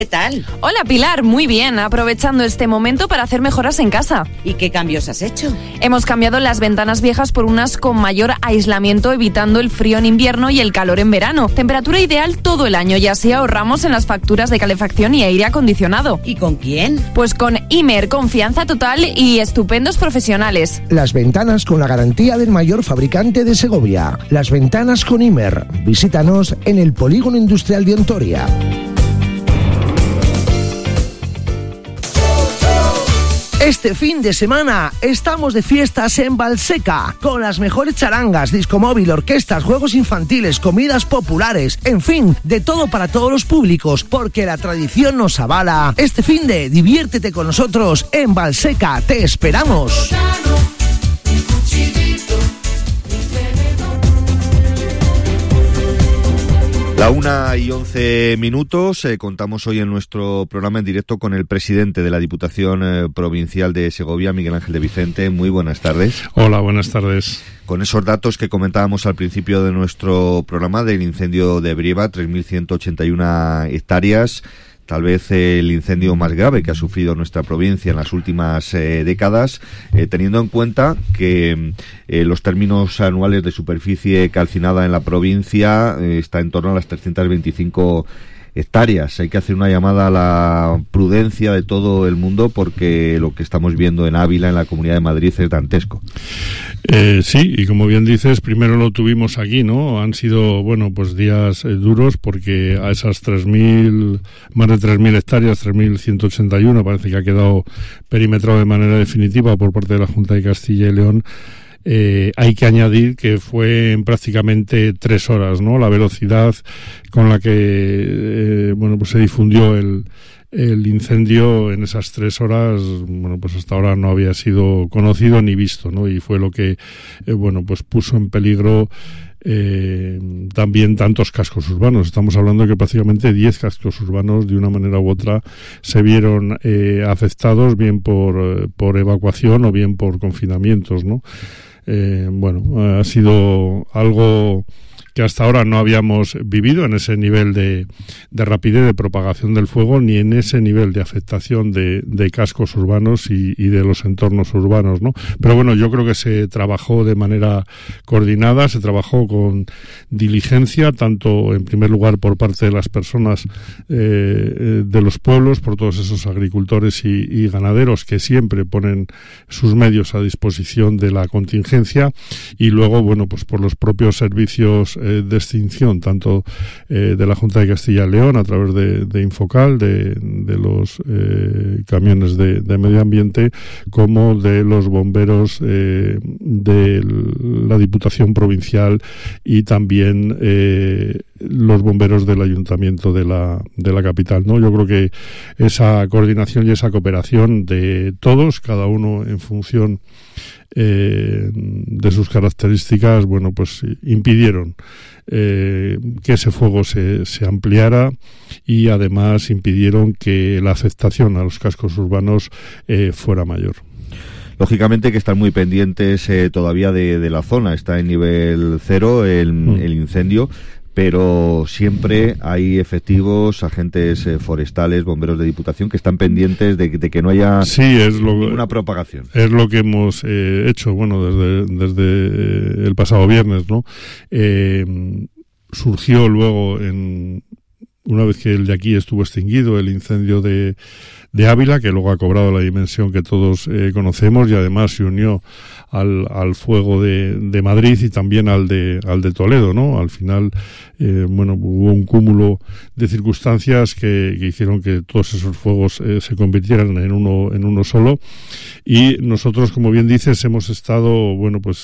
¿Qué tal? Hola Pilar, muy bien, aprovechando este momento para hacer mejoras en casa. ¿Y qué cambios has hecho? Hemos cambiado las ventanas viejas por unas con mayor aislamiento, evitando el frío en invierno y el calor en verano. Temperatura ideal todo el año y así ahorramos en las facturas de calefacción y aire acondicionado. ¿Y con quién? Pues con Imer, confianza total y estupendos profesionales. Las ventanas con la garantía del mayor fabricante de Segovia. Las ventanas con Imer. Visítanos en el Polígono Industrial de Ontoria. Este fin de semana estamos de fiestas en Valseca, con las mejores charangas, discomóvil, orquestas, juegos infantiles, comidas populares, en fin, de todo para todos los públicos, porque la tradición nos avala. Este fin de diviértete con nosotros en Valseca, te esperamos. La 1:11. Contamos hoy en nuestro programa en directo con el presidente de la Diputación Provincial de Segovia, Miguel Ángel de Vicente. Muy buenas tardes. Hola, buenas tardes. Con esos datos que comentábamos al principio de nuestro programa del incendio de Brieva, 3.181 hectáreas, tal vez el incendio más grave que ha sufrido nuestra provincia en las últimas décadas, teniendo en cuenta que los términos anuales de superficie calcinada en la provincia está en torno a las 325 hectáreas. Hay que hacer una llamada a la prudencia de todo el mundo, porque lo que estamos viendo en Ávila, en la Comunidad de Madrid, es dantesco. Sí, y como bien dices, primero lo tuvimos aquí, ¿no? Han sido, pues días duros, porque a esas más de 3.000 hectáreas, 3.181, parece que ha quedado perimetrado de manera definitiva por parte de la Junta de Castilla y León. Hay que añadir que fue en prácticamente 3 horas, ¿no? La velocidad con la que se difundió el incendio en esas 3 horas, hasta ahora no había sido conocido ni visto, ¿no? Y fue lo que puso en peligro también tantos cascos urbanos. Estamos hablando de que prácticamente 10 cascos urbanos, de una manera u otra, se vieron afectados, bien por evacuación o bien por confinamientos, ¿no? Ha sido algo que hasta ahora no habíamos vivido en ese nivel de rapidez de propagación del fuego, ni en ese nivel de afectación de cascos urbanos y de los entornos urbanos, ¿no? Pero yo creo que se trabajó de manera coordinada, se trabajó con diligencia, tanto en primer lugar por parte de las personas de los pueblos, por todos esos agricultores y ganaderos que siempre ponen sus medios a disposición de la contingencia, y luego, por los propios servicios de extinción, tanto de la Junta de Castilla y León a través de Infocal, de los camiones de medio ambiente, como de los bomberos de la Diputación Provincial, y también los bomberos del Ayuntamiento de la capital, ¿no? Yo creo que esa coordinación y esa cooperación de todos, cada uno en función de sus características, impidieron que ese fuego se ampliara, y además impidieron que la afectación a los cascos urbanos fuera mayor. Lógicamente que están muy pendientes todavía de la zona. Está en nivel 0 el incendio, pero siempre hay efectivos, agentes forestales, bomberos de Diputación, que están pendientes de que no haya ninguna propagación. Es lo que hemos hecho, desde el pasado viernes, ¿no? Surgió luego, una vez que el de aquí estuvo extinguido, el incendio de Ávila, que luego ha cobrado la dimensión que todos conocemos, y además se unió al fuego de Madrid y también al de Toledo, ¿no? Al final, hubo un cúmulo de circunstancias que hicieron que todos esos fuegos se convirtieran en uno solo, y nosotros, como bien dices, hemos estado,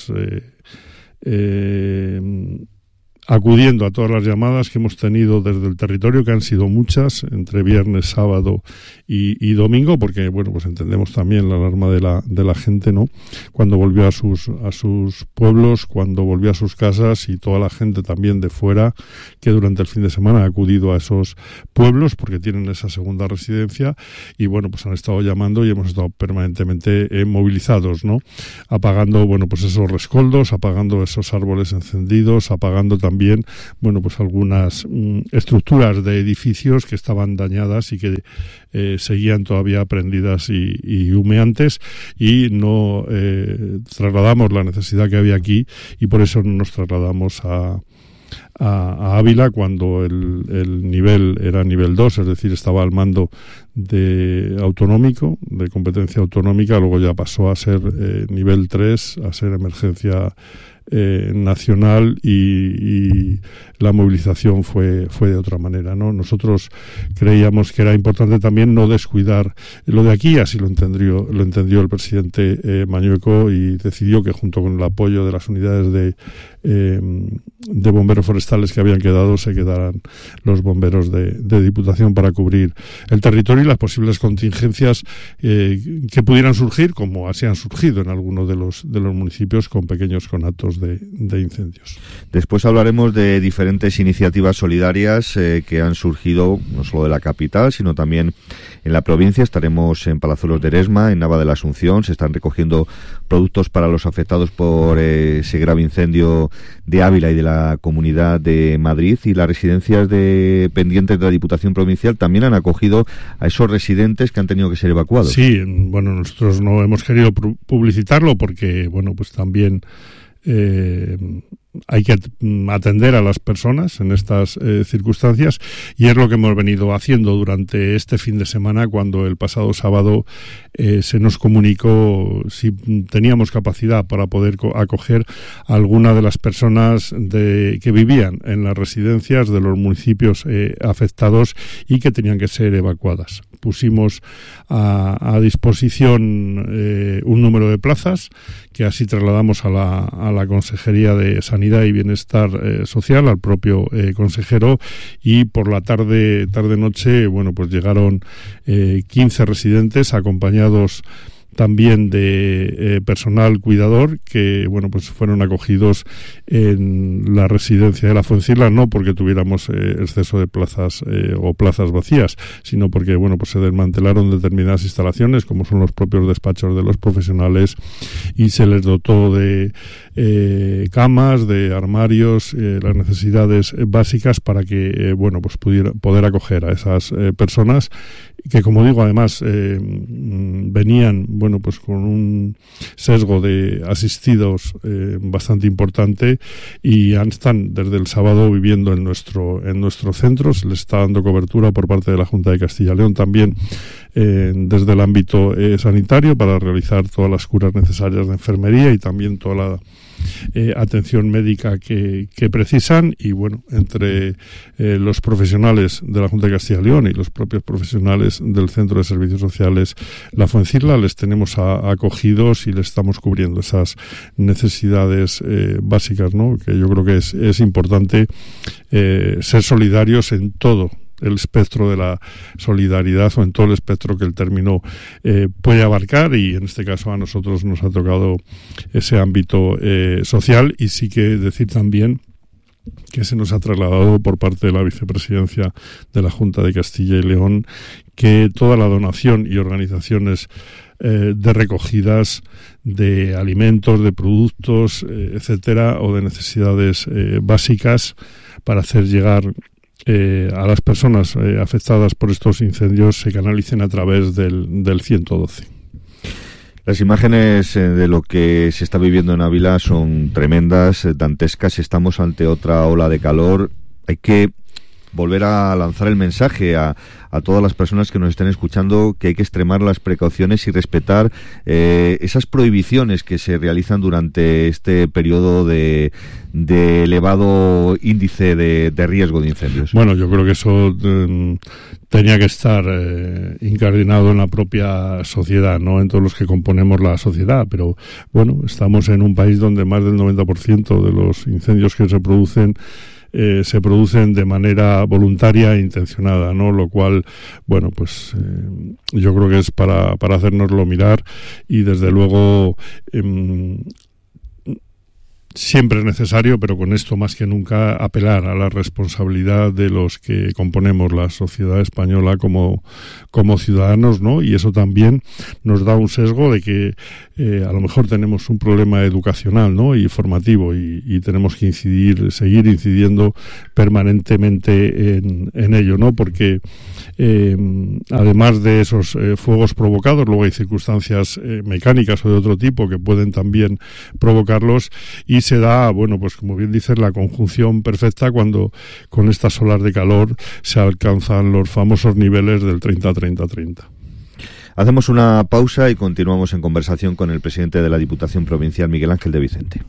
acudiendo a todas las llamadas que hemos tenido desde el territorio, que han sido muchas, entre viernes, sábado y domingo, porque entendemos también la alarma de la gente, ¿no? Cuando volvió a sus pueblos, cuando volvió a sus casas, y toda la gente también de fuera que durante el fin de semana ha acudido a esos pueblos porque tienen esa segunda residencia, y han estado llamando y hemos estado permanentemente movilizados, ¿no? Apagando esos rescoldos, apagando esos árboles encendidos, apagando también también, bueno, pues algunas estructuras de edificios que estaban dañadas y que seguían todavía prendidas y humeantes, y no trasladamos la necesidad que había aquí, y por eso nos trasladamos a Ávila cuando el nivel era nivel 2, es decir, estaba al mando de competencia autonómica, luego ya pasó a ser nivel 3, a ser emergencia nacional, y la movilización fue de otra manera, ¿no? Nosotros creíamos que era importante también no descuidar lo de aquí, así lo entendió el presidente Mañueco, y decidió que junto con el apoyo de las unidades de bomberos forestales que habían quedado, se quedaran los bomberos de Diputación para cubrir el territorio y las posibles contingencias que pudieran surgir, como así han surgido en algunos de los municipios con pequeños conatos de incendios. Después hablaremos de diferentes iniciativas solidarias que han surgido no solo de la capital, sino también en la provincia. Estaremos en Palazuelos de Eresma, en Nava de la Asunción. Se están recogiendo productos para los afectados por ese grave incendio de Ávila y de la Comunidad de Madrid, y las residencias dependientes de la Diputación Provincial también han acogido a esos residentes que han tenido que ser evacuados. Sí, bueno, nosotros no hemos querido publicitarlo porque, bueno, pues también hay que atender a las personas en estas circunstancias, y es lo que hemos venido haciendo durante este fin de semana, cuando el pasado sábado se nos comunicó si teníamos capacidad para poder acoger a alguna de las personas que vivían en las residencias de los municipios afectados y que tenían que ser evacuadas. Pusimos a disposición un número de plazas que así trasladamos a la Consejería de Sanidad y Bienestar Social, al propio consejero, y por la tarde-noche, bueno, pues llegaron 15 residentes acompañados también de personal cuidador que, bueno, pues fueron acogidos en la residencia de la Fuencisla, no porque tuviéramos exceso de plazas o plazas vacías, sino porque, bueno, pues se desmantelaron determinadas instalaciones, como son los propios despachos de los profesionales, y se les dotó de camas, de armarios, las necesidades básicas para que, bueno, pues poder acoger a esas personas que, como digo, además venían, bueno, pues con un sesgo de asistidos bastante importante, y están desde el sábado viviendo en nuestro centro. Se les está dando cobertura por parte de la Junta de Castilla y León también desde el ámbito sanitario, para realizar todas las curas necesarias de enfermería y también toda la atención médica que precisan. Y bueno, entre los profesionales de la Junta de Castilla y León y los propios profesionales del Centro de Servicios Sociales La Fuencisla, les tenemos acogidos y les estamos cubriendo esas necesidades básicas, ¿no? Que yo creo que es importante ser solidarios en todo el espectro de la solidaridad, o en todo el espectro que el término puede abarcar, y en este caso a nosotros nos ha tocado ese ámbito social. Y sí que decir también que se nos ha trasladado por parte de la Vicepresidencia de la Junta de Castilla y León que toda la donación y organizaciones de recogidas de alimentos, de productos, etcétera, o de necesidades básicas para hacer llegar a las personas afectadas por estos incendios, se canalicen a través del 112. Las imágenes de lo que se está viviendo en Ávila son tremendas, dantescas. Estamos ante otra ola de calor. Hay que volver a lanzar el mensaje a todas las personas que nos estén escuchando, que hay que extremar las precauciones y respetar esas prohibiciones que se realizan durante este periodo de elevado índice de riesgo de incendios. Bueno, yo creo que eso tenía que estar incardinado en la propia sociedad, no en todos los que componemos la sociedad, pero bueno, estamos en un país donde más del 90% de los incendios que se producen de manera voluntaria e intencionada, ¿no? Lo cual, bueno, pues yo creo que es para siempre es necesario, pero con esto más que nunca apelar a la responsabilidad de los que componemos la sociedad española como ciudadanos, ¿no? Y eso también nos da un sesgo de que a lo mejor tenemos un problema educacional, ¿no? Y formativo, y tenemos que seguir incidiendo permanentemente en ello, ¿no? Porque además de esos fuegos provocados, luego hay circunstancias mecánicas o de otro tipo que pueden también provocarlos, y se da, bueno, pues como bien dices, la conjunción perfecta cuando con estas olas de calor se alcanzan los famosos niveles del 30-30-30. Hacemos una pausa y continuamos en conversación con el presidente de la Diputación Provincial, Miguel Ángel de Vicente.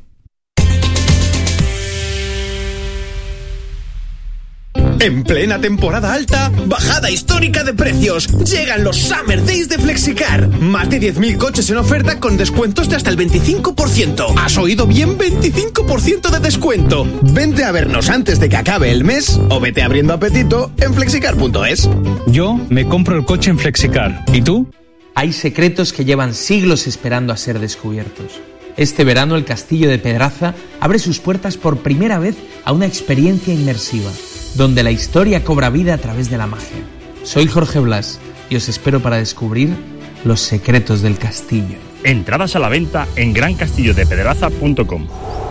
En plena temporada alta, bajada histórica de precios. Llegan los Summer Days de Flexicar. Más de 10.000 coches en oferta con descuentos de hasta el 25%. ¿Has oído bien? 25% de descuento. Vente a vernos antes de que acabe el mes o vete abriendo apetito en flexicar.es. Yo me compro el coche en Flexicar. ¿Y tú? Hay secretos que llevan siglos esperando a ser descubiertos. Este verano el Castillo de Pedraza abre sus puertas por primera vez a una experiencia inmersiva, donde la historia cobra vida a través de la magia. Soy Jorge Blas y os espero para descubrir los secretos del castillo. Entradas a la venta en grancastillodepedraza.com.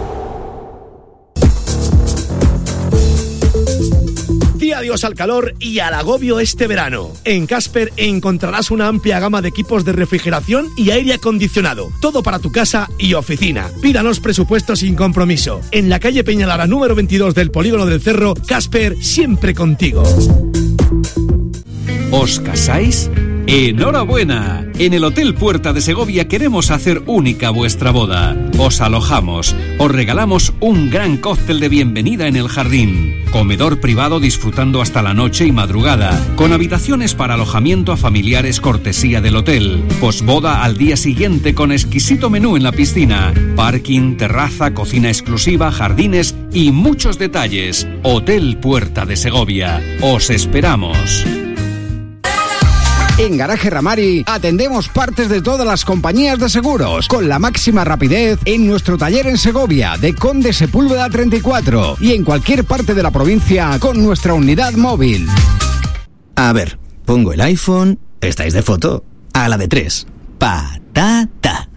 Di adiós al calor y al agobio este verano. En Casper encontrarás una amplia gama de equipos de refrigeración y aire acondicionado. Todo para tu casa y oficina. Pídanos presupuesto sin compromiso. En la calle Peñalara número 22 del Polígono del Cerro, Casper, siempre contigo. ¿Os casáis? ¡Enhorabuena! En el Hotel Puerta de Segovia queremos hacer única vuestra boda. Os alojamos, os regalamos un gran cóctel de bienvenida en el jardín, comedor privado disfrutando hasta la noche y madrugada, con habitaciones para alojamiento a familiares cortesía del hotel, posboda al día siguiente con exquisito menú en la piscina, parking, terraza, cocina exclusiva, jardines y muchos detalles. Hotel Puerta de Segovia. Os esperamos. En Garaje Ramari atendemos partes de todas las compañías de seguros con la máxima rapidez en nuestro taller en Segovia de Conde Sepúlveda 34 y en cualquier parte de la provincia con nuestra unidad móvil. A ver, pongo el iPhone, ¿estáis de foto? A la de 3. Patata.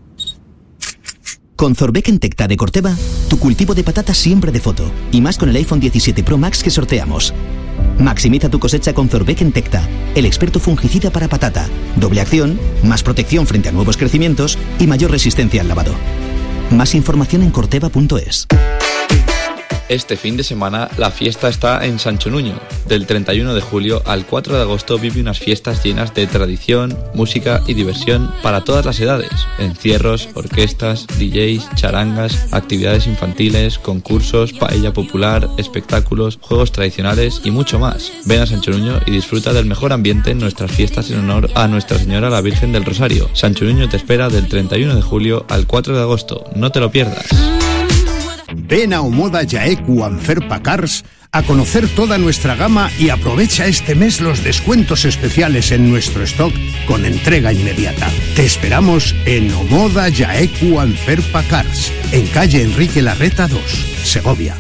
Con Zorbeck Tecta de Corteva, tu cultivo de patatas siempre de foto. Y más con el iPhone 17 Pro Max que sorteamos. Maximiza tu cosecha con Zorbeck Tecta, el experto fungicida para patata. Doble acción, más protección frente a nuevos crecimientos y mayor resistencia al lavado. Más información en corteva.es. Este fin de semana la fiesta está en Sancho Nuño. Del 31 de julio al 4 de agosto vive unas fiestas llenas de tradición, música y diversión para todas las edades. Encierros, orquestas, DJs, charangas, actividades infantiles, concursos, paella popular, espectáculos, juegos tradicionales y mucho más. Ven a Sancho Nuño y disfruta del mejor ambiente en nuestras fiestas en honor a Nuestra Señora la Virgen del Rosario. Sancho Nuño te espera del 31 de julio al 4 de agosto. No te lo pierdas. Ven a Omoda Jaeku Anferpa Cars a conocer toda nuestra gama y aprovecha este mes los descuentos especiales en nuestro stock con entrega inmediata. Te esperamos en Omoda Jaeku Anferpa Cars, en calle Enrique Larreta 2, Segovia.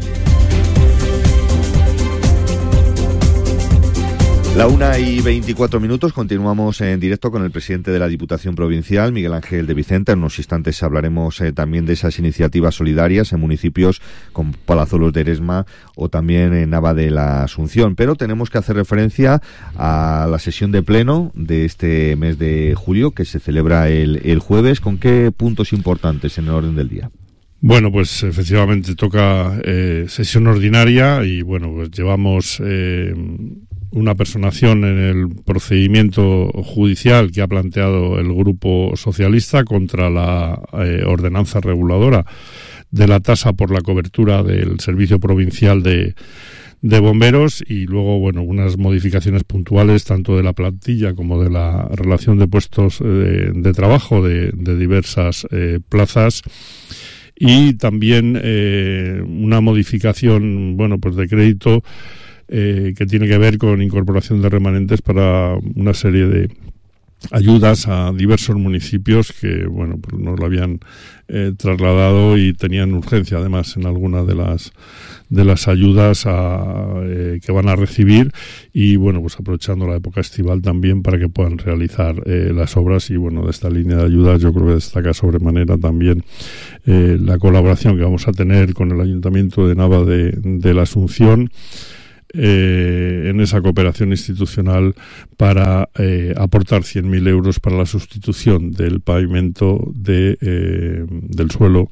La 1:24, continuamos en directo con el presidente de la Diputación Provincial, Miguel Ángel de Vicente. En unos instantes hablaremos también de esas iniciativas solidarias en municipios como Palazuelos de Eresma o también en Nava de la Asunción. Pero tenemos que hacer referencia a la sesión de pleno de este mes de julio, que se celebra el jueves. ¿Con qué puntos importantes en el orden del día? Bueno, pues efectivamente toca sesión ordinaria y bueno, pues llevamos una personación en el procedimiento judicial que ha planteado el Grupo Socialista contra la ordenanza reguladora de la tasa por la cobertura del Servicio Provincial de Bomberos y luego, bueno, unas modificaciones puntuales tanto de la plantilla como de la relación de puestos de trabajo de diversas plazas. Y también una modificación, bueno, pues de crédito que tiene que ver con incorporación de remanentes para una serie ayudas a diversos municipios que, bueno, pues nos lo habían trasladado y tenían urgencia además en alguna de las ayudas que van a recibir, y bueno, pues aprovechando la época estival también para que puedan realizar las obras. Y bueno, de esta línea de ayudas yo creo que destaca sobremanera también la colaboración que vamos a tener con el Ayuntamiento de Nava de la Asunción en esa cooperación institucional para aportar 100.000 euros para la sustitución del pavimento del suelo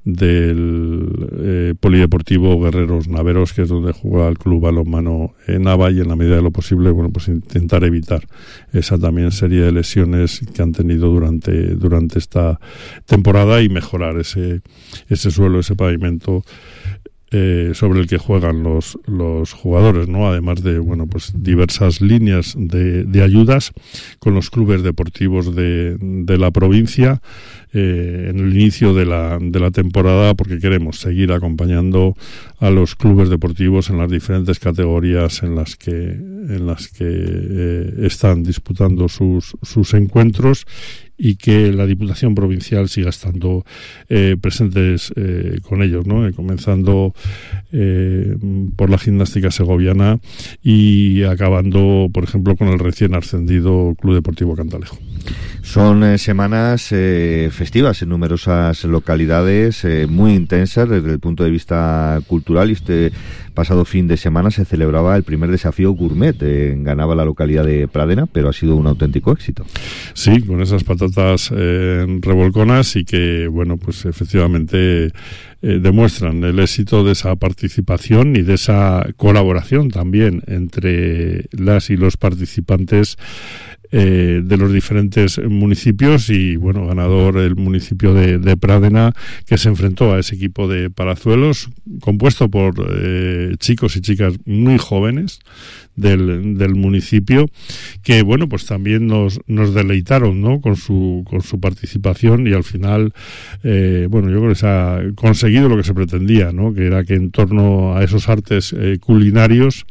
del Polideportivo Guerreros Naveros, que es donde juega el Club Balonmano Nava, y en la medida de lo posible, bueno, pues intentar evitar esa también serie de lesiones que han tenido durante esta temporada y mejorar ese suelo, ese pavimento sobre el que juegan los jugadores, ¿no? Además de, bueno, pues diversas líneas de ayudas con los clubes deportivos de la provincia en el inicio de la temporada, porque queremos seguir acompañando a los clubes deportivos en las diferentes categorías en las que están disputando sus encuentros, y que la Diputación Provincial siga estando presentes con ellos, ¿no? Comenzando por la gimnástica segoviana y acabando, por ejemplo, con el recién ascendido Club Deportivo Cantalejo. Son semanas festivas en numerosas localidades, muy intensas desde el punto de vista cultural, y este pasado fin de semana se celebraba el primer desafío gourmet. Ganaba la localidad de Pradena, pero ha sido un auténtico éxito. Sí, con esas patatas revolconas, y que, bueno, pues efectivamente demuestran el éxito de esa participación y de esa colaboración también entre las y los participantes de los diferentes municipios. Y bueno, ganador el municipio de Pradena, que se enfrentó a ese equipo de Palazuelos compuesto por chicos y chicas muy jóvenes del municipio, que bueno, pues también nos deleitaron, ¿no? con su participación, y al final bueno, yo creo que se ha conseguido lo que se pretendía, ¿no? Que era que en torno a esos artes culinarios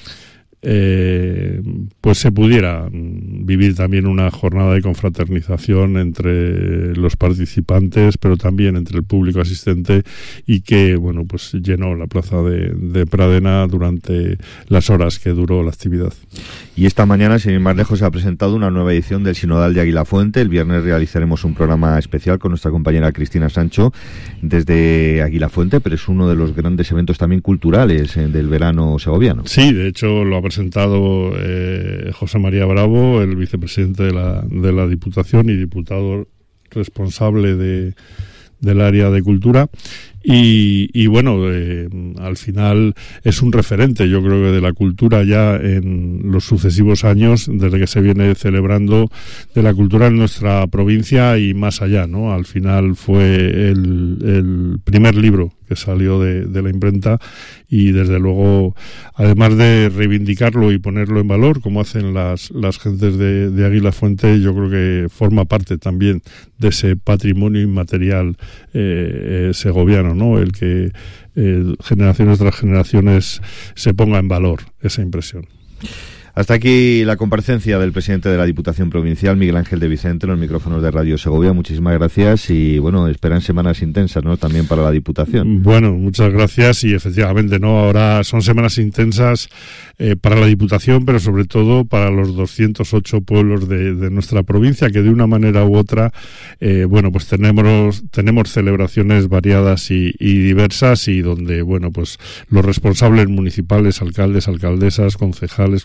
pues se pudiera vivir también una jornada de confraternización entre los participantes, pero también entre el público asistente, y que, bueno, pues llenó la plaza de Pradena durante las horas que duró la actividad. Y esta mañana, sin ir más lejos, se ha presentado una nueva edición del Sinodal de Aguilafuente. El viernes realizaremos un programa especial con nuestra compañera Cristina Sancho desde Aguilafuente, pero es uno de los grandes eventos también culturales del verano segoviano. Sí, de hecho lo ha presentado José María Bravo, el vicepresidente de la Diputación y diputado responsable del área de cultura. Y bueno, al final es un referente, yo creo que de la cultura ya en los sucesivos años, desde que se viene celebrando, de la cultura en nuestra provincia y más allá, ¿no? Al final fue el primer libro que salió de la imprenta, y desde luego, además de reivindicarlo y ponerlo en valor, como hacen las gentes de Aguilafuente, yo creo que forma parte también de ese patrimonio inmaterial segoviano, ¿no? El que generaciones tras generaciones se ponga en valor esa impresión. Hasta aquí la comparecencia del presidente de la Diputación Provincial, Miguel Ángel de Vicente, en los micrófonos de Radio Segovia. Muchísimas gracias, y bueno, esperan semanas intensas, ¿no? También para la Diputación. Bueno, muchas gracias, y efectivamente, ¿no? Ahora son semanas intensas para la Diputación, pero sobre todo para los 208 pueblos de nuestra provincia, que de una manera u otra, bueno, pues tenemos celebraciones variadas y diversas, y donde, bueno, pues los responsables municipales, alcaldes, alcaldesas, concejales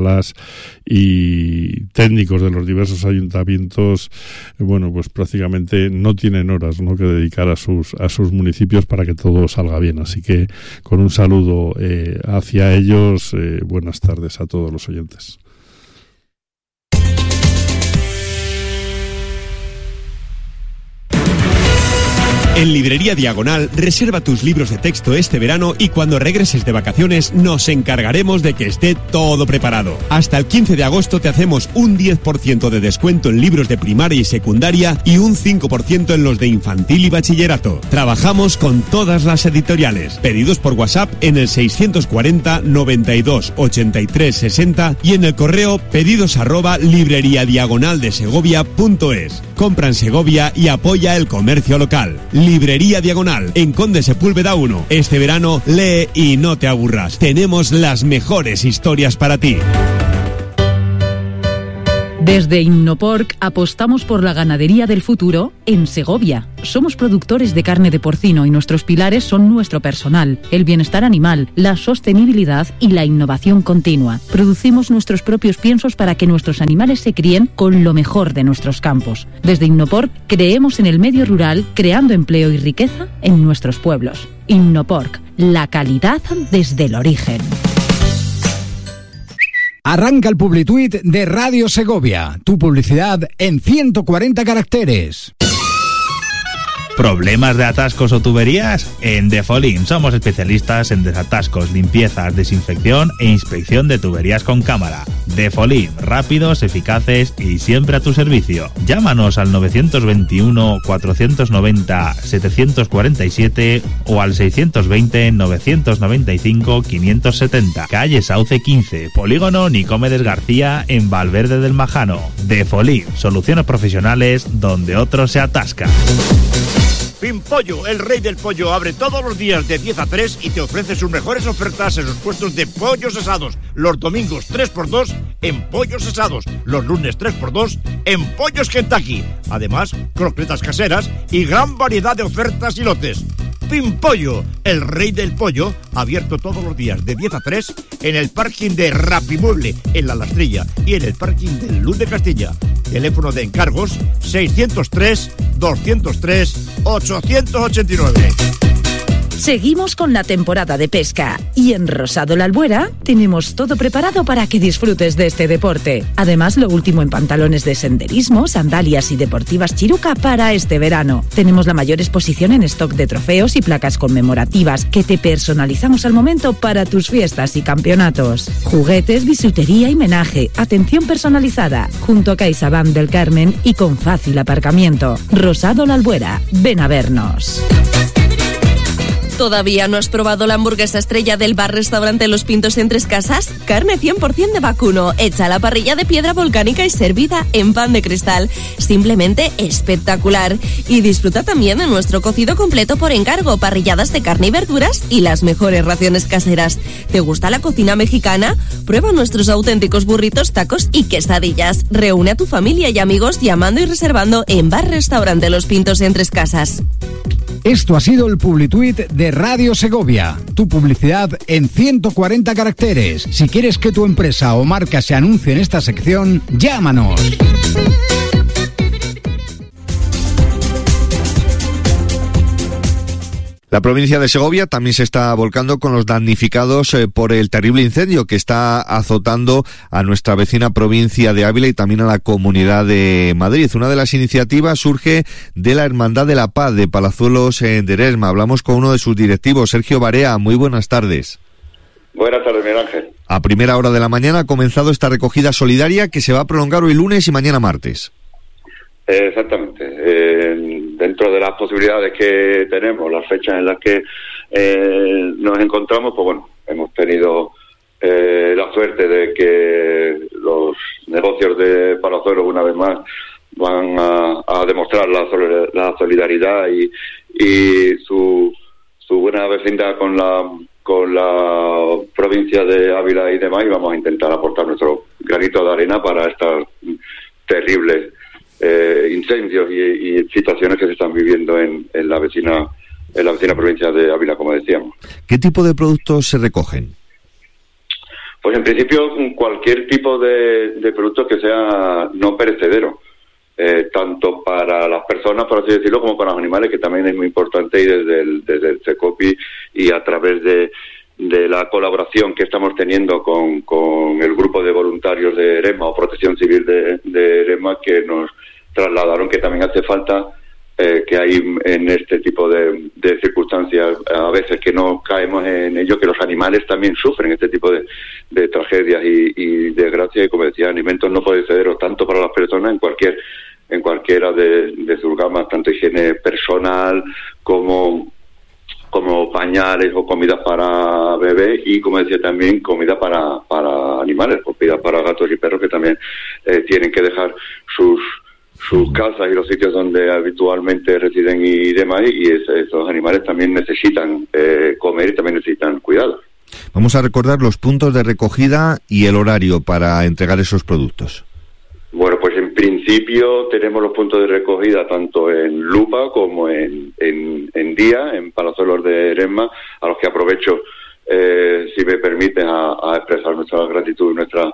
y técnicos de los diversos ayuntamientos, bueno, pues prácticamente no tienen horas, ¿no?, que dedicar a sus municipios para que todo salga bien. Así que con un saludo hacia ellos, buenas tardes a todos los oyentes. En Librería Diagonal, reserva tus libros de texto este verano y cuando regreses de vacaciones nos encargaremos de que esté todo preparado. Hasta el 15 de agosto te hacemos un 10% de descuento en libros de primaria y secundaria y un 5% en los de infantil y bachillerato. Trabajamos con todas las editoriales. Pedidos por WhatsApp en el 640 92 83 60 y en el correo pedidos@libreriadiagonaldesegovia.es. Compra en Segovia y apoya el comercio local. Librería Diagonal, en Conde Sepúlveda 1. Este verano lee y no te aburras. Tenemos las mejores historias para ti. Desde Innoporc apostamos por la ganadería del futuro en Segovia. Somos productores de carne de porcino y nuestros pilares son nuestro personal, el bienestar animal, la sostenibilidad y la innovación continua. Producimos nuestros propios piensos para que nuestros animales se críen con lo mejor de nuestros campos. Desde Innoporc creemos en el medio rural, creando empleo y riqueza en nuestros pueblos. Innoporc, la calidad desde el origen. Arranca el Publituit de Radio Segovia. Tu publicidad en 140 caracteres. ¿Problemas de atascos o tuberías? En Defolin somos especialistas en desatascos, limpiezas, desinfección e inspección de tuberías con cámara. Defolin, rápidos, eficaces y siempre a tu servicio. Llámanos al 921 490 747 o al 620 995 570. Calle Sauce 15, Polígono Nicomedes García en Valverde del Majano. Defolin, soluciones profesionales donde otros se atascan. Pimpollo, el rey del pollo, abre todos los días de 10 a 3 y te ofrece sus mejores ofertas en sus puestos de pollos asados. Los domingos 3x2 en pollos asados. Los lunes 3x2 en pollos Kentucky. Además, croquetas caseras y gran variedad de ofertas y lotes. Pimpollo, el rey del pollo, abierto todos los días de 10 a 3 en el parking de Rapimueble, en La Lastrilla, y en el parking del Luz de Castilla. Teléfono de encargos 603 203 889. Seguimos con la temporada de pesca y en Rosado La Albuera tenemos todo preparado para que disfrutes de este deporte. Además, lo último en pantalones de senderismo, sandalias y deportivas Chiruca para este verano. Tenemos la mayor exposición en stock de trofeos y placas conmemorativas que te personalizamos al momento para tus fiestas y campeonatos. Juguetes, bisutería y menaje, atención personalizada, junto a CaixaBank del Carmen y con fácil aparcamiento. Rosado La Albuera, ven a vernos. ¿Todavía no has probado la hamburguesa estrella del bar-restaurante Los Pintos en Tres Casas? Carne 100% de vacuno, hecha a la parrilla de piedra volcánica y servida en pan de cristal. Simplemente espectacular. Y disfruta también de nuestro cocido completo por encargo, parrilladas de carne y verduras y las mejores raciones caseras. ¿Te gusta la cocina mexicana? Prueba nuestros auténticos burritos, tacos y quesadillas. Reúne a tu familia y amigos llamando y reservando en bar-restaurante Los Pintos en Tres Casas. Esto ha sido el Publituit de Radio Segovia. Tu publicidad en 140 caracteres. Si quieres que tu empresa o marca se anuncie en esta sección, llámanos. La provincia de Segovia también se está volcando con los damnificados por el terrible incendio que está azotando a nuestra vecina provincia de Ávila y también a la Comunidad de Madrid. Una de las iniciativas surge de la Hermandad de la Paz de Palazuelos de Eresma. Hablamos con uno de sus directivos, Sergio Barea. Muy buenas tardes. Buenas tardes, Miguel Ángel. A primera hora de la mañana ha comenzado esta recogida solidaria que se va a prolongar hoy lunes y mañana martes. Exactamente. Dentro de las posibilidades que tenemos, las fechas en las que nos encontramos, pues bueno, hemos tenido la suerte de que los negocios de Palazuelos una vez más van a demostrar la solidaridad y su buena vecindad con la provincia de Ávila y demás, y vamos a intentar aportar nuestro granito de arena para estas terribles incendios y situaciones que se están viviendo en la vecina provincia de Ávila, como decíamos. ¿Qué tipo de productos se recogen? Pues en principio cualquier tipo de producto que sea no perecedero, tanto para las personas, por así decirlo, como para los animales, que también es muy importante, y desde el CECOPI y a través de la colaboración que estamos teniendo con el grupo de voluntarios de Eresma o Protección Civil de Eresma, que nos trasladaron que también hace falta que hay en este tipo de circunstancias, a veces que no caemos en ello, que los animales también sufren este tipo de tragedias y desgracias, y como decía, alimentos no perecederos tanto para las personas en cualquiera de sus gamas, tanto higiene personal como pañales o comidas para bebés, y como decía también comida para animales, comida para gatos y perros, que también tienen que dejar sus casas y los sitios donde habitualmente residen y demás, y esos animales también necesitan comer y también necesitan cuidado. Vamos a recordar los puntos de recogida y el horario para entregar esos productos. Bueno, pues en principio tenemos los puntos de recogida tanto en Lupa como en Día, en Palazuelos de Eresma, a los que aprovecho, si me permiten, a expresar nuestra gratitud, nuestra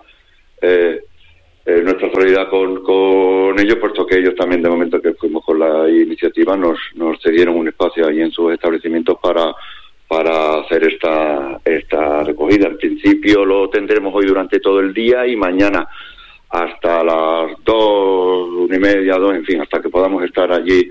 solidaridad con ellos, puesto que ellos también, de momento que fuimos con la iniciativa, nos cedieron un espacio ahí en sus establecimientos para hacer esta recogida. En principio lo tendremos hoy durante todo el día y mañana hasta las 2, 1:30, 2, en fin, hasta que podamos estar allí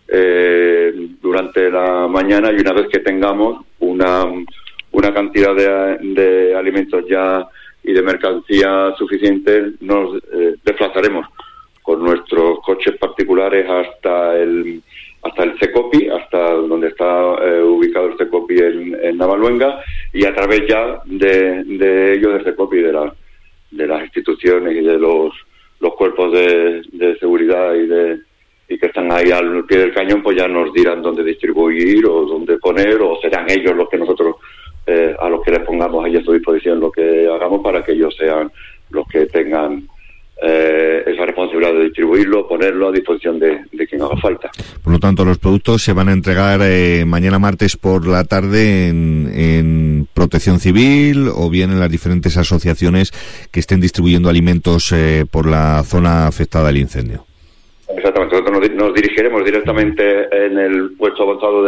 durante la mañana, y una vez que tengamos una cantidad de alimentos ya y de mercancía suficiente, nos desplazaremos con nuestros coches particulares hasta el CECOPI, hasta donde está ubicado el CECOPI en Navaluenga, y a través ya de ellos, del CECOPI, de las instituciones y de los cuerpos de seguridad y que están ahí al pie del cañón, pues ya nos dirán dónde distribuir o dónde poner, o serán ellos los que nosotros a los que les pongamos ahí a su disposición lo que hagamos, para que ellos sean los que tengan esa responsabilidad de distribuirlo, ponerlo a disposición de quien haga falta. Por lo tanto, los productos se van a entregar mañana martes por la tarde en Protección Civil, o bien en las diferentes asociaciones que estén distribuyendo alimentos por la zona afectada del incendio. Exactamente, nosotros nos dirigiremos directamente en el puesto avanzado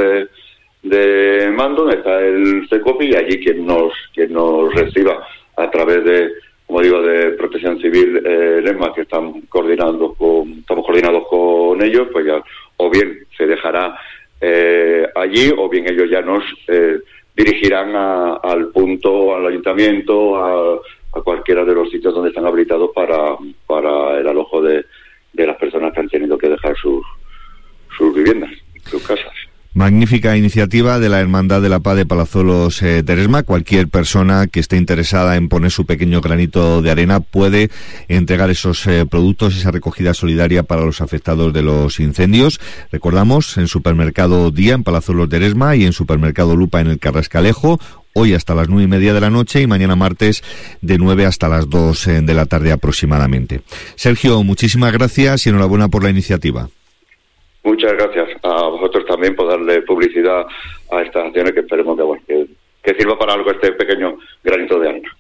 de mando, donde está el CECOPI, y allí quien nos reciba a través de, como digo, de Protección Civil, Eresma, que estamos coordinados con ellos, pues ya o bien se dejará allí, o bien ellos ya nos dirigirán al punto, al ayuntamiento, a cualquiera de los sitios donde están habilitados para el alojo de las personas que han tenido que dejar sus viviendas, sus casas. Magnífica iniciativa de la Hermandad de la Paz de Palazuelos de Eresma. Cualquier persona que esté interesada en poner su pequeño granito de arena puede entregar esos productos, esa recogida solidaria para los afectados de los incendios. Recordamos, en Supermercado Día, en Palazuelos de Eresma, y en Supermercado Lupa, en el Carrascalejo, hoy hasta las 9:30 de la noche y mañana martes de 9 hasta las 2 de la tarde aproximadamente. Sergio, muchísimas gracias y enhorabuena por la iniciativa. Muchas gracias a vosotros también por darle publicidad a estas acciones, que esperemos que sirva para algo este pequeño granito de arena.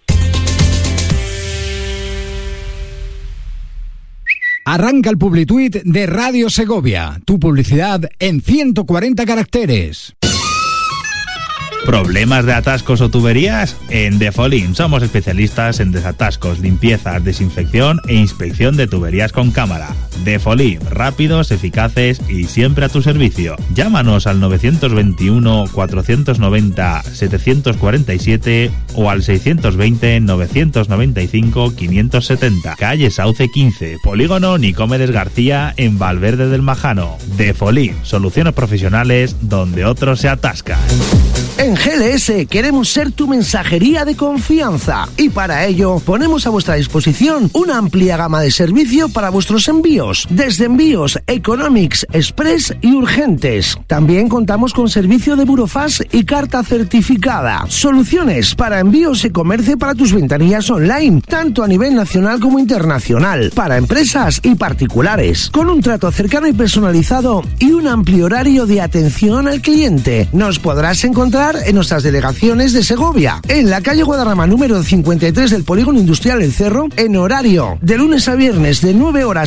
Arranca el Publituit de Radio Segovia, tu publicidad en 140 caracteres. ¿Problemas de atascos o tuberías? En Defolim somos especialistas en desatascos, limpiezas, desinfección e inspección de tuberías con cámara. Defolim, rápidos, eficaces y siempre a tu servicio. Llámanos al 921 490 747 o al 620 995 570. Calle Sauce 15, Polígono Nicomedes García, en Valverde del Majano. Defolim, soluciones profesionales donde otros se atascan. En GLS queremos ser tu mensajería de confianza, y para ello ponemos a vuestra disposición una amplia gama de servicio para vuestros envíos, desde envíos Economics, Express y urgentes. También contamos con servicio de burofax y carta certificada. Soluciones para envíos y comercio para tus ventanillas online, tanto a nivel nacional como internacional, para empresas y particulares, con un trato cercano y personalizado y un amplio horario de atención al cliente. Nos podrás encontrar en nuestras delegaciones de Segovia, en la calle Guadarrama número 53 del Polígono Industrial El Cerro, en horario de lunes a viernes de 9 horas a 20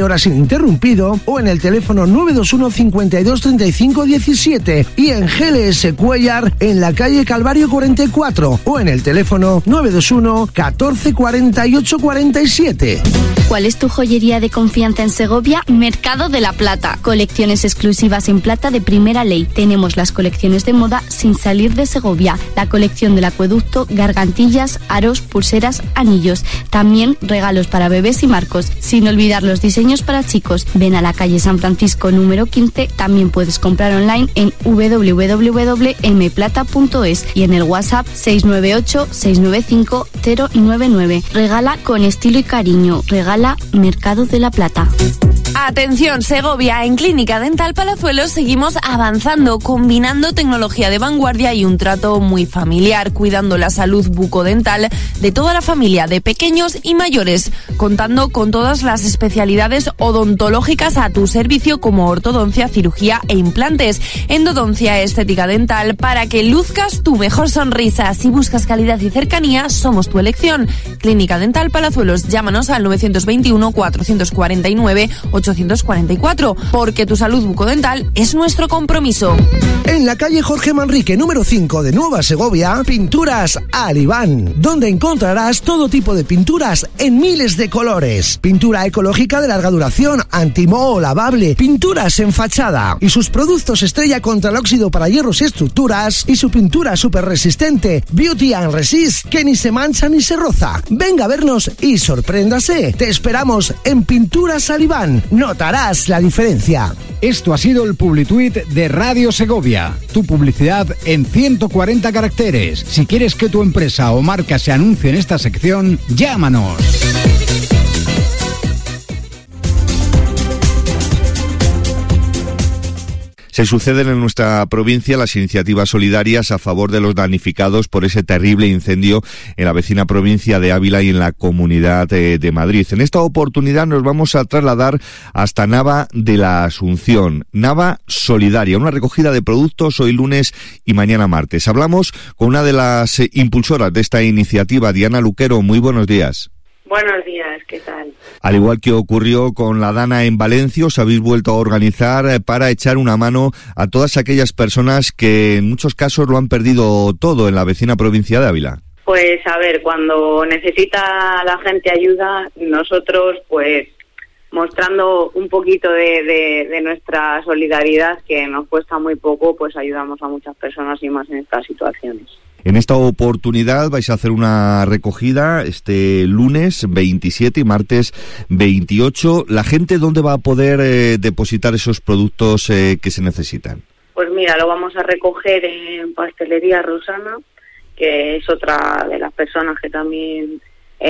7 horas ininterrumpido, o en el teléfono 921 52 35 17 y en GLS Cuellar en la calle Calvario 44 o en el teléfono 921 14 48 47. ¿Cuál es tu joyería de confianza en Segovia? Mercado de la Plata. Colecciones exclusivas en plata de primera ley. Tenemos las colecciones de moda sin salir de Segovia. La colección del acueducto, gargantillas, aros, pulseras, anillos. También regalos para bebés y marcos. Sin olvidar los diseños para chicos. Ven a la calle San Francisco número 15. También puedes comprar online en www.mplata.es y en el WhatsApp 698 695 099. Regala con estilo y cariño. Regala Mercado de la Plata. Atención, Segovia, en Clínica Dental Palazuelos seguimos avanzando, combinando tecnología de vanguardia y un trato muy familiar, cuidando la salud bucodental de toda la familia, de pequeños y mayores, contando con todas las especialidades odontológicas a tu servicio como ortodoncia, cirugía e implantes, endodoncia, estética dental, para que luzcas tu mejor sonrisa. Si buscas calidad y cercanía, somos tu elección. Clínica Dental Palazuelos, llámanos al 921 449 844, porque tu salud bucodental es nuestro compromiso. En la calle Jorge Manrique, número 5 de Nueva Segovia, Pinturas Alibán, donde encontrarás todo tipo de pinturas en miles de colores. Pintura ecológica de larga duración, antimoho, lavable, pinturas en fachada y sus productos estrella contra el óxido para hierros y estructuras, y su pintura súper resistente, Beauty and Resist, que ni se mancha ni se roza. Venga a vernos y sorpréndase. Te esperamos en Pinturas Alibán. Notarás la diferencia. Esto ha sido el Publituit de Radio Segovia. Tu publicidad en 140 caracteres. Si quieres que tu empresa o marca se anuncie en esta sección, llámanos. Se suceden en nuestra provincia las iniciativas solidarias a favor de los damnificados por ese terrible incendio en la vecina provincia de Ávila y en la Comunidad de Madrid. En esta oportunidad nos vamos a trasladar hasta Nava de la Asunción. Nava Solidaria, una recogida de productos hoy lunes y mañana martes. Hablamos con una de las impulsoras de esta iniciativa, Diana Luquero. Muy buenos días. Buenos días, ¿qué tal? Al igual que ocurrió con la Dana en Valencia, os habéis vuelto a organizar para echar una mano a todas aquellas personas que en muchos casos lo han perdido todo en la vecina provincia de Ávila. Pues a ver, cuando necesita la gente ayuda, nosotros pues mostrando un poquito de nuestra solidaridad, que nos cuesta muy poco, pues ayudamos a muchas personas y más en estas situaciones. En esta oportunidad vais a hacer una recogida este lunes 27 y martes 28. ¿La gente dónde va a poder depositar esos productos que se necesitan? Pues mira, lo vamos a recoger en Pastelería Rosana, que es otra de las personas que también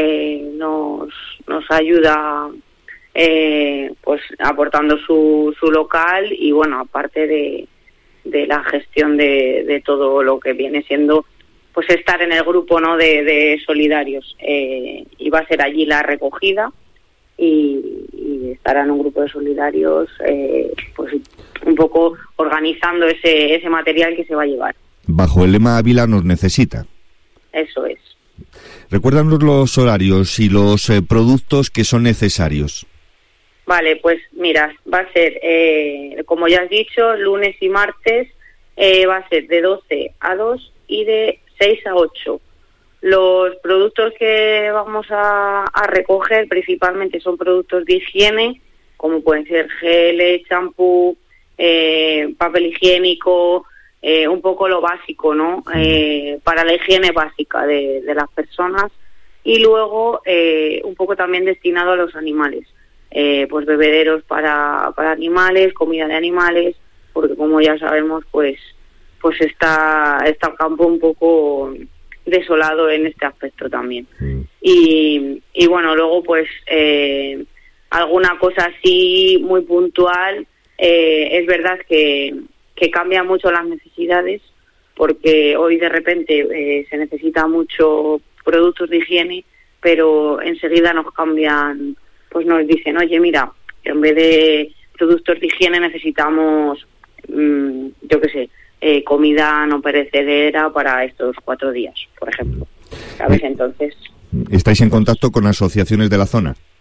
nos ayuda pues aportando su local y bueno, aparte de la gestión de todo lo que viene siendo pues estar en el grupo, ¿no?, de solidarios, y va a ser allí la recogida y estará en un grupo de solidarios pues un poco organizando ese material que se va a llevar. Bajo el lema Ávila nos necesita. Eso es. Recuérdanos los horarios y los productos que son necesarios. Vale, pues mira, va a ser, como ya has dicho, lunes y martes va a ser de 12 a 2 y de 6 a 8. Los productos que vamos a recoger principalmente son productos de higiene, como pueden ser geles, champú, papel higiénico, un poco lo básico, ¿no? Para la higiene básica de las personas, y luego un poco también destinado a los animales, pues bebederos para animales, comida de animales, porque como ya sabemos, pues está el campo un poco desolado en este aspecto también. Y bueno, luego pues alguna cosa así muy puntual. Es verdad que cambian mucho las necesidades, porque hoy de repente se necesita mucho productos de higiene, pero enseguida nos cambian, pues nos dicen, oye, mira, en vez de productos de higiene necesitamos, yo qué sé, comida no perecedera para estos 4 días, por ejemplo. ¿Sabes? Entonces... ¿Estáis en contacto con asociaciones de la zona?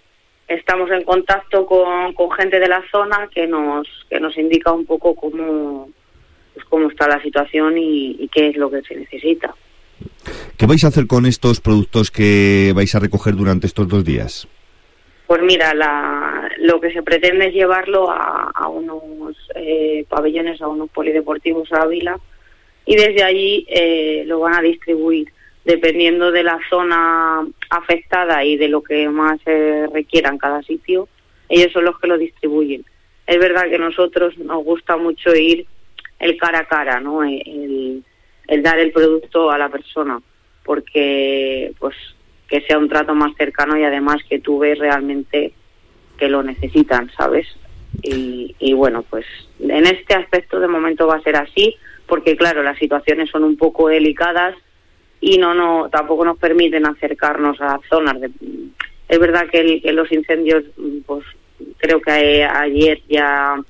estamos en contacto con gente de la zona que nos indica un poco cómo está la situación y qué es lo que se necesita. ¿Qué vais a hacer con estos productos que vais a recoger durante estos 2 días? Pues mira, lo que se pretende es llevarlo a unos pabellones, a unos polideportivos a Ávila, y desde allí lo van a distribuir. Dependiendo de la zona afectada y de lo que más requiera en cada sitio, ellos son los que lo distribuyen. Es verdad que a nosotros nos gusta mucho ir el cara a cara, ¿no? El dar el producto a la persona, porque pues que sea un trato más cercano y además que tú ves realmente que lo necesitan, ¿sabes? Y bueno, pues en este aspecto de momento va a ser así, porque claro, las situaciones son un poco delicadas y tampoco nos permiten acercarnos a las zonas. Es verdad que los incendios, pues creo que ayer ya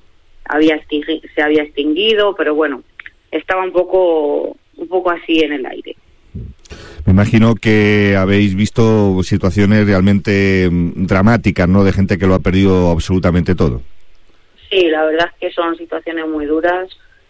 se había extinguido, pero bueno, estaba un poco así en el aire. Me imagino que habéis visto situaciones realmente dramáticas, ¿no? De gente que lo ha perdido absolutamente todo. Sí, la verdad es que son situaciones muy duras.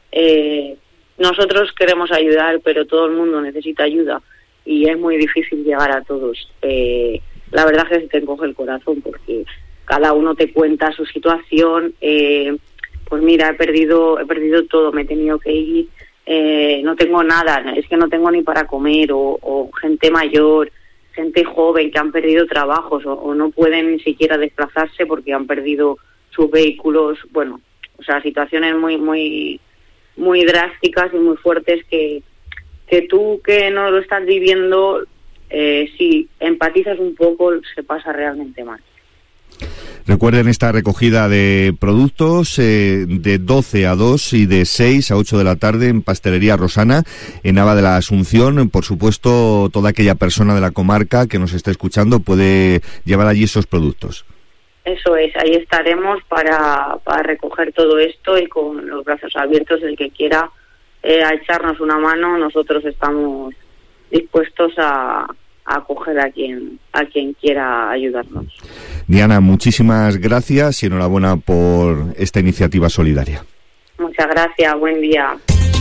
Nosotros queremos ayudar, pero todo el mundo necesita ayuda y es muy difícil llegar a todos. La verdad es que se te encoge el corazón porque cada uno te cuenta su situación. Pues mira, he perdido todo, me he tenido que ir, no tengo nada, es que no tengo ni para comer, o gente mayor, gente joven que han perdido trabajos o no pueden ni siquiera desplazarse porque han perdido sus vehículos. Bueno, o sea, situaciones muy muy muy drásticas y muy fuertes que tú que no lo estás viviendo, si empatizas un poco, se pasa realmente mal. Recuerden esta recogida de productos de 12 a 2 y de 6 a 8 de la tarde en Pastelería Rosana, en Nava de la Asunción. Por supuesto, toda aquella persona de la comarca que nos esté escuchando puede llevar allí esos productos. Eso es, ahí estaremos para recoger todo esto y con los brazos abiertos, el que quiera a echarnos una mano, nosotros estamos dispuestos a acoger a quien quiera ayudarnos. Diana, muchísimas gracias y enhorabuena por esta iniciativa solidaria. Muchas gracias, buen día.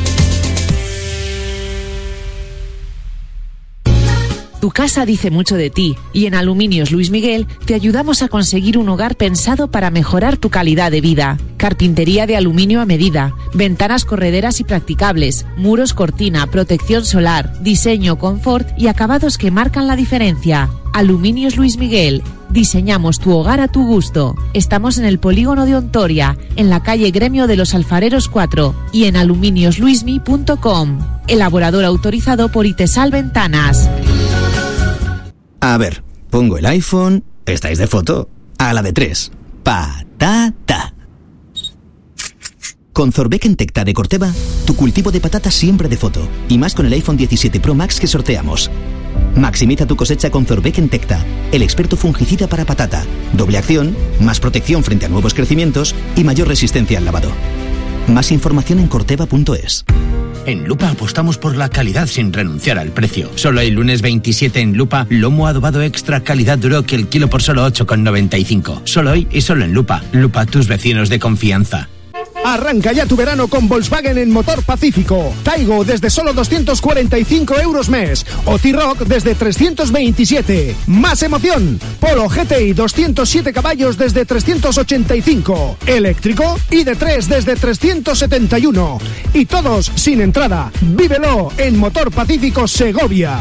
Tu casa dice mucho de ti y en Aluminios Luis Miguel te ayudamos a conseguir un hogar pensado para mejorar tu calidad de vida. Carpintería de aluminio a medida, ventanas correderas y practicables, muros cortina, protección solar, diseño, confort y acabados que marcan la diferencia. Aluminios Luis Miguel. Diseñamos tu hogar a tu gusto. Estamos en el polígono de Ontoria, en la calle Gremio de los Alfareros 4 y en aluminiosluismi.com. Elaborador autorizado por Itesal Ventanas. A ver, pongo el iPhone, estáis de foto, a la de 3. Patata. Con Zorbeck Tecta de Corteva, tu cultivo de patatas siempre de foto, y más con el iPhone 17 Pro Max que sorteamos. Maximiza tu cosecha con Zorbeck Tecta, el experto fungicida para patata. Doble acción, más protección frente a nuevos crecimientos y mayor resistencia al lavado. Más información en corteva.es. En Lupa apostamos por la calidad sin renunciar al precio. Solo el lunes 27 en Lupa, lomo adobado extra calidad Duroc el kilo por solo 8,95. Solo hoy y solo en Lupa. Lupa, tus vecinos de confianza. Arranca ya tu verano con Volkswagen en Motor Pacífico. Taigo desde solo 245 euros mes. O T-Roc desde 327. ¡Más emoción! Polo GTI 207 caballos desde 385. Eléctrico ID3 desde 371. Y todos sin entrada. Vívelo en Motor Pacífico Segovia.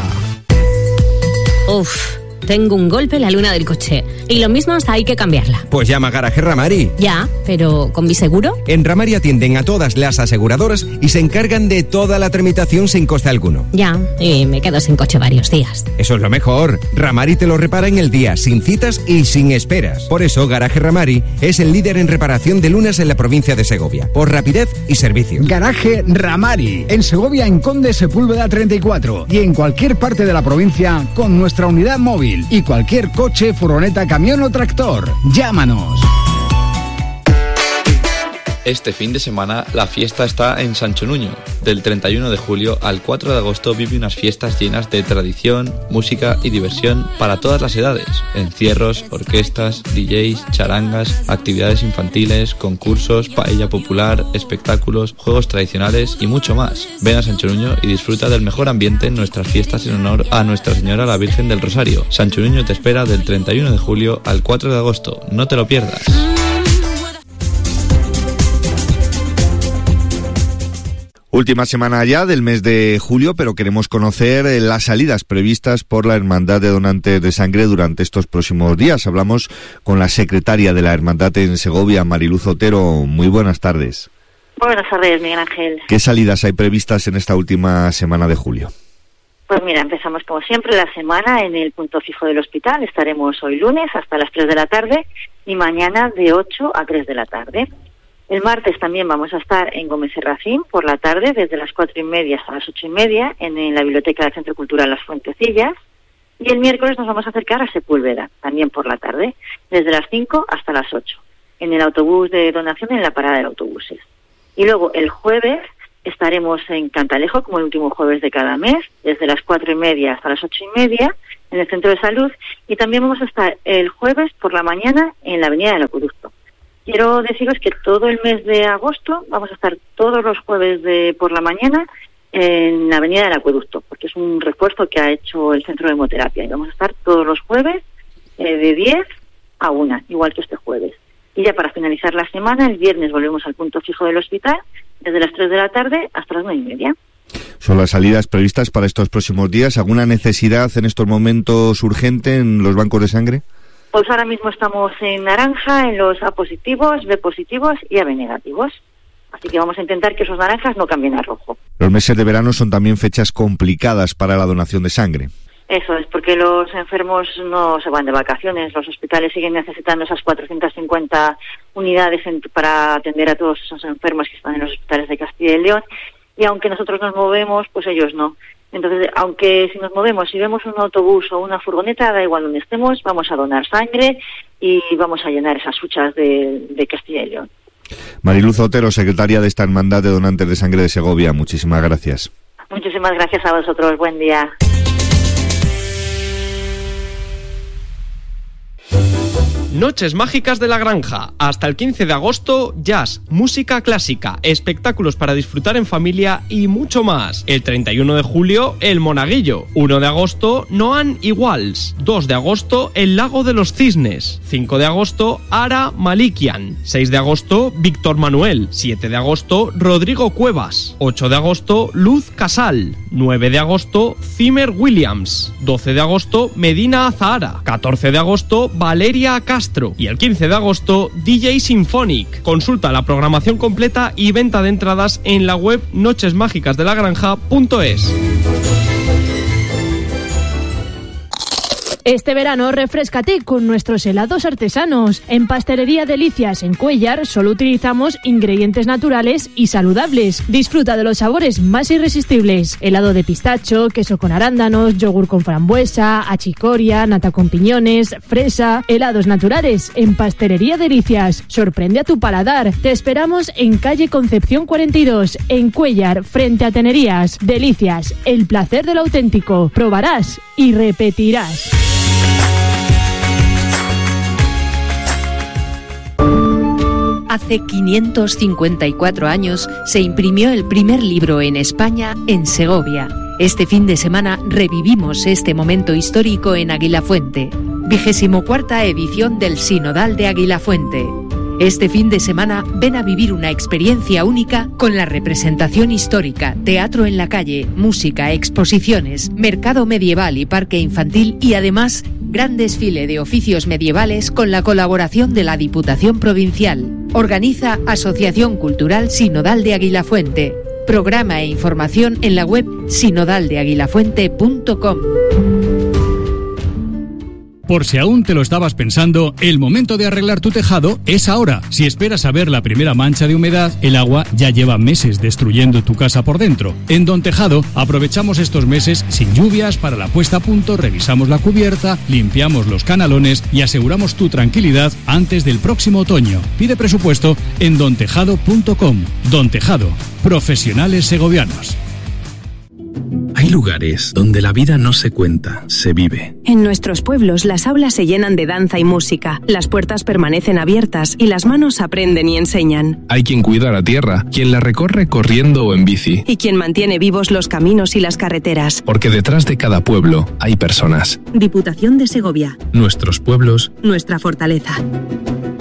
Uf, tengo un golpe en la luna del coche. Y lo mismo hasta hay que cambiarla. Pues llama a Garaje Ramari. Ya, pero ¿con mi seguro? En Ramari atienden a todas las aseguradoras y se encargan de toda la tramitación sin coste alguno. Ya, y me quedo sin coche varios días. Eso es lo mejor. Ramari te lo repara en el día, sin citas y sin esperas. Por eso Garaje Ramari es el líder en reparación de lunas en la provincia de Segovia, por rapidez y servicio. Garaje Ramari, en Segovia, en Conde Sepúlveda 34 y en cualquier parte de la provincia con nuestra unidad móvil y cualquier coche, furgoneta, camión o tractor. Llámanos. Este fin de semana la fiesta está en Sancho Nuño. Del 31 de julio al 4 de agosto vive unas fiestas llenas de tradición, música y diversión para todas las edades. Encierros, orquestas, DJs, charangas, actividades infantiles, concursos, paella popular, espectáculos, juegos tradicionales y mucho más. Ven a Sancho Nuño y disfruta del mejor ambiente en nuestras fiestas en honor a Nuestra Señora la Virgen del Rosario. Sancho Nuño te espera del 31 de julio al 4 de agosto. No te lo pierdas. Última semana ya del mes de julio, pero queremos conocer las salidas previstas por la Hermandad de Donantes de Sangre durante estos próximos días. Hablamos con la secretaria de la Hermandad en Segovia, Mariluz Otero. Muy buenas tardes. Buenas tardes, Miguel Ángel. ¿Qué salidas hay previstas en esta última semana de julio? Pues mira, empezamos como siempre la semana en el punto fijo del hospital. Estaremos hoy lunes hasta las 3 de la tarde y mañana de 8 a 3 de la tarde. El martes también vamos a estar en Gómez Serracín por la tarde, desde las 4:30 hasta las 8:30, en la biblioteca del Centro Cultural Las Fuentecillas. Y el miércoles nos vamos a acercar a Sepúlveda, también por la tarde, desde las 5 hasta las 8, en el autobús de donación en la parada de autobuses. Y luego el jueves estaremos en Cantalejo, como el último jueves de cada mes, desde las 4:30 hasta las 8:30, en el Centro de Salud. Y también vamos a estar el jueves por la mañana en la Avenida del Acueducto. Quiero deciros que todo el mes de agosto vamos a estar todos los jueves por la mañana en la Avenida del Acueducto, porque es un refuerzo que ha hecho el Centro de Hemoterapia. Y vamos a estar todos los jueves de 10 a 1, igual que este jueves. Y ya para finalizar la semana, el viernes volvemos al punto fijo del hospital, desde las 3 de la tarde hasta las 9:30. Son las salidas previstas para estos próximos días. ¿Alguna necesidad en estos momentos urgente en los bancos de sangre? Pues ahora mismo estamos en naranja, en los A positivos, B positivos y AB negativos. Así que vamos a intentar que esos naranjas no cambien a rojo. Los meses de verano son también fechas complicadas para la donación de sangre. Eso es, porque los enfermos no se van de vacaciones. Los hospitales siguen necesitando esas 450 unidades para atender a todos esos enfermos que están en los hospitales de Castilla y León. Y aunque nosotros nos movemos, pues ellos no. Entonces, aunque si nos movemos, si vemos un autobús o una furgoneta, da igual donde estemos, vamos a donar sangre y vamos a llenar esas huchas de Castilla y León. Mariluz Otero, secretaria de esta Hermandad de Donantes de Sangre de Segovia, muchísimas gracias. Muchísimas gracias a vosotros, buen día. Noches Mágicas de la Granja. Hasta el 15 de agosto, jazz, música clásica, espectáculos para disfrutar en familia y mucho más. El 31 de julio, El Monaguillo. 1 de agosto, Noan Iguals. 2 de agosto, El Lago de los Cisnes. 5 de agosto, Ara Malikian. 6 de agosto, Víctor Manuel. 7 de agosto, Rodrigo Cuevas. 8 de agosto, Luz Casal. 9 de agosto, Zimmer Williams. 12 de agosto, Medina Azahara. 14 de agosto, Valeria Castro. Y el 15 de agosto, DJ Symphonic. Consulta la programación completa y venta de entradas en la web nochesmágicasdelagranja.es. Este verano refréscate con nuestros helados artesanos. En Pastelería Delicias en Cuéllar solo utilizamos ingredientes naturales y saludables. Disfruta de los sabores más irresistibles. Helado de pistacho, queso con arándanos, yogur con frambuesa, achicoria, nata con piñones, fresa. Helados naturales en Pastelería Delicias. Sorprende a tu paladar. Te esperamos en calle Concepción 42, en Cuéllar, frente a Tenerías. Delicias, el placer del auténtico. Probarás y repetirás. Hace 554 años se imprimió el primer libro en España, en Segovia. Este fin de semana revivimos este momento histórico en Aguilafuente. 24ª edición del Sinodal de Aguilafuente. Este fin de semana ven a vivir una experiencia única con la representación histórica, teatro en la calle, música, exposiciones, mercado medieval y parque infantil y además gran desfile de oficios medievales con la colaboración de la Diputación Provincial. Organiza Asociación Cultural Sinodal de Aguilafuente. Programa e información en la web sinodaldeaguilafuente.com. Por si aún te lo estabas pensando, el momento de arreglar tu tejado es ahora. Si esperas a ver la primera mancha de humedad, el agua ya lleva meses destruyendo tu casa por dentro. En Don Tejado aprovechamos estos meses sin lluvias para la puesta a punto, revisamos la cubierta, limpiamos los canalones y aseguramos tu tranquilidad antes del próximo otoño. Pide presupuesto en dontejado.com. Don Tejado, profesionales segovianos. Hay lugares donde la vida no se cuenta, se vive. En nuestros pueblos las aulas se llenan de danza y música, las puertas permanecen abiertas y las manos aprenden y enseñan. Hay quien cuida la tierra, quien la recorre corriendo o en bici. Y quien mantiene vivos los caminos y las carreteras. Porque detrás de cada pueblo hay personas. Diputación de Segovia. Nuestros pueblos. Nuestra fortaleza.